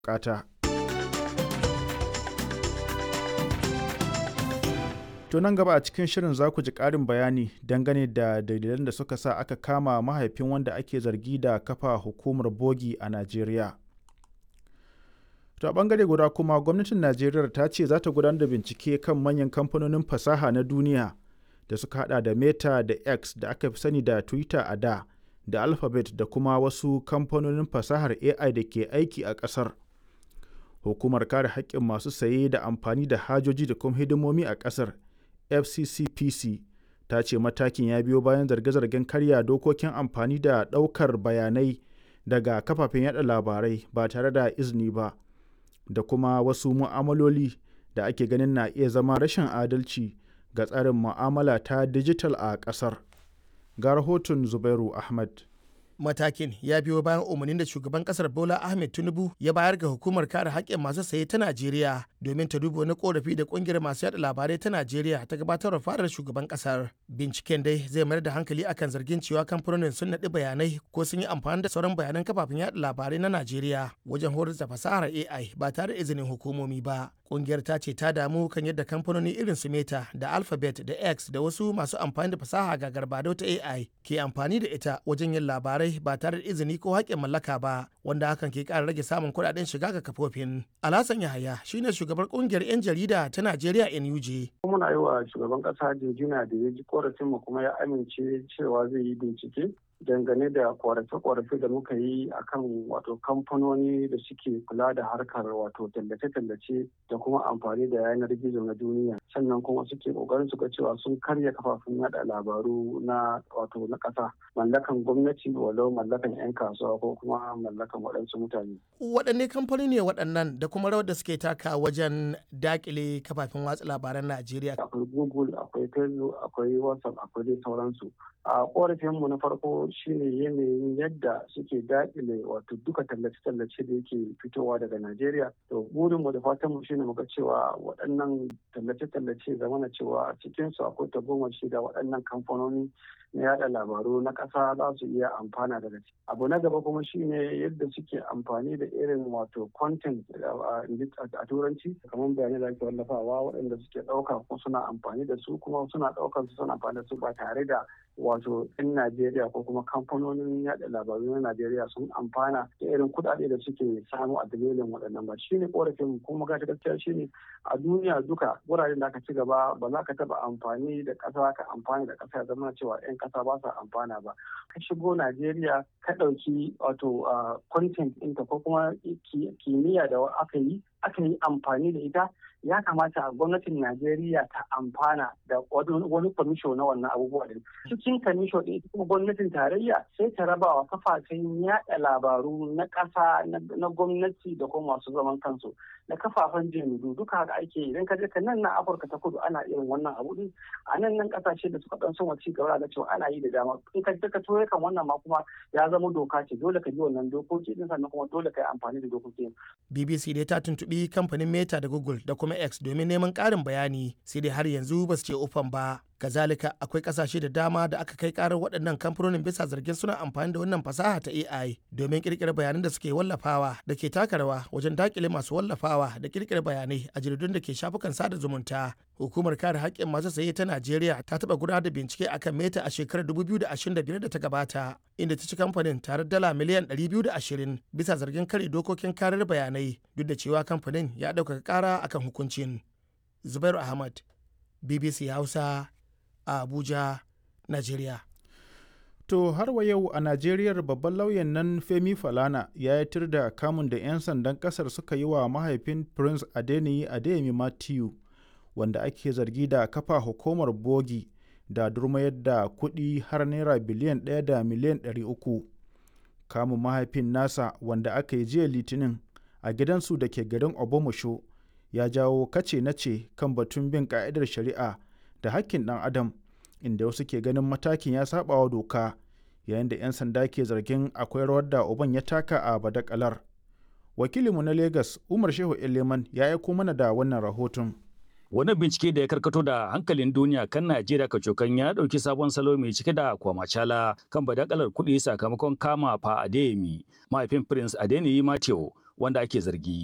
bukata. To nan gaba a cikin shirin za ku ji ƙarin bayani dangane da dalilan da suka sa aka kama mahaifin wanda ake zargi da kafa hukumar bogi a Najeriya. To a ɓangare guda kuma gwamnatin Najeriya ta ce za ta gudanar da bincike kan manyan kamfanonin fasaha na duniya da suka hada da Meta da X da aka fi sani da Twitter a da Alphabet da kuma wasu kamfanonin fasahar AI da ke aiki a ƙasar. Hukumar kare haƙƙin masu saye da amfani da hajoji da kuma hidimomi a ƙasar FCCPC ta ce matakin ya biyo bayan zarge-zargen karya dokokin amfani da ɗaukar bayanai daga kafafen yada labarai ba tare da izini ba da kuma wasu mu'amaloli da ake ganin na iya zama rashin adalci ga tsarin mu'amala ta dijital a ƙasar. Ga rahoton Zubairu Ahmad. Matakin ya biyo bayan umarnin da shugaban kasar Bola Ahmed Tinubu ya bayar ga hukumar kare haƙƙin masu saye ta Najeriya domin ta duba wani korafi da kungiyar masu yada labarai ta Najeriya ta gabatar da fadar shugaban kasar. Binciken dai zai mayar da hankali akan zargin cewa kamfanonin sun naɗi bayanai ko sun yi amfani da sauran bayanan kafafen yada labarai na Najeriya wajen horar da fasahar AI ba tare da izinin hukumomi ba. Kungiyar ta ce ta damu kan yadda kamfanoni irin su Meta da Alphabet da X da wasu masu amfani da fasaha ga garbado ta AI ke amfani da ita wajen yin labarai ba tare da izini ko haƙƙin mallaka ba, wanda hakan ke ƙara rage samun kuɗaɗen shiga ga kafofin. Alhassan Yahaya shine shugabar ƙungiyar 'yan jarida ta Najeriya NUJ. Muna yi wa shugaban ƙasa jinjina da ya ji korafin mu kuma ya amince cewa zai yi bincike dangane da korafe-korafe da muka yi akan wato kamfanoni da suke kula da harkar wato tallace-tallace da kuma amfani da yanar gizo na duniya, sannan kuma suke kokarin su ga cewa sun karya kafafen yada labaru na wato na ƙasa, mallakan gwamnati walau mallakan 'yan kasuwa ko kuma mallakan waɗansu mutane. Waɗanne kamfanoni ne waɗannan da kuma rawar da suke taka wajen dakile kafafen watsa labaran Najeriya? Akwai Google, akwai Facebook, akwai WhatsApp, akwai dai sauransu. A korafinmu na farko shine yanayin yadda suke daƙile wato duka tallace-tallace da yake fitowa daga Najeriya. To burinmu da fatanmu shine muga cewa waɗannan tallace-tallace zamana cewa a cikinsu akwai tagomashi da waɗannan kamfanoni na yada labaru na ƙasa za su iya amfana daga ciki. Abu na gaba kuma shine yadda suke amfani da irin wato content a turanci kamar bayanai da ake wallafawa waɗanda suke ɗauka ko suna amfani da su kuma suna ɗaukar su suna amfani da su ba tare da wato 'yan Najeriya ko kuma kamfanonin yada labaru na Najeriya sun amfana da irin kuɗaɗe da suke samu a dalilin waɗannan ba. Shine korafin kuma ga gaskiya shine a duniya duka wuraren da aka ci gaba ba za ka taɓa amfani da ƙasa ka amfani da ƙasa ya zama cewa 'yan ƙasa ba sa amfana ba. Ka shigo Najeriya ka ɗauki wato content ɗinta ko kuma kimiyya da aka yi amfani da ita, ya kamata a gwamnatin Najeriya ta amfana da wani kwamisho na wannan abubuwa din. Cikin kwamisho ɗin kuma gwamnatin tarayya sai ta raba wa kafafen yaɗa labaru na ƙasa na gwamnati da kuma masu zaman kansu da kafafen jaridu duka haka ake idan ka je ka nan na Afirka ta Kudu ana irin wannan abu din, a nan ƙasashe da suka ɗan son ci gaba da cewa ana yi da dama. In ka je ka ture kan wannan ma kuma ya zama doka ce, dole ka bi wannan dokoki din sannan kuma dole ka yi amfani da dokoki. BBC dai ta tuntuɓi kamfanin Meta da Google da kuma X domin neman ƙarin bayani, sai dai har yanzu ba su ce ufan ba. Kazalika akwai kasashe da dama da aka kai karar waɗannan kamfanonin bisa zargin suna amfani da wannan fasaha ta AI domin kirkirar bayanan da suke wallafawa da ke taka rawa wajen dakile masu wallafawa da kirkirar bayanai a jaridun da ke shafukan sada zumunta. Hukumar kare haƙƙin masu saye ta Najeriya ta taɓa gudanar da bincike akan Meta a shekarar 2025 da ta gabata, inda ta ci kamfanin tare dala miliyan 220 bisa zargin kare dokokin karar bayanai, duk da cewa kamfanin ya ɗaukaka ƙara akan hukuncin. Zubairu Ahmad, BBC Hausa, a Abuja, Najeriya. To har wa yau a Najeriyar babban lauyan nan Femi Falana ya yi tir da kamun da 'yan sandan kasar suka yi wa mahaifin Prince Adeniyi Adeyemi Matthew, wanda ake zargi da kafa hukumar bogi da durmayar da kuɗi har naira biliyan 1 da miliyan 300. Kamun mahaifin nasa wanda aka yi jiya Litinin a gidansu da ke garin Obomosho ya jawo kace nace kan batun bin ka'idar shari'a da hakkin ɗan adam, inda wasu ke ganin matakin ya saba wa doka, yayin da 'yan sanda ke zargin akwai rawar da uban ya taka a badakalar. Wakilinmu na Legas Umar Shehu Eleman ya aiko mana da wannan rahoton. Wani bincike da ya karkato da hankalin duniya kan Najeriya kacokan ya ɗauki sabon salo mai cike da kwamacala kan badakalar kuɗi sakamakon kama fa Adeyemi, mahaifin Prince Adeniyi Matthew, wanda ake zargi.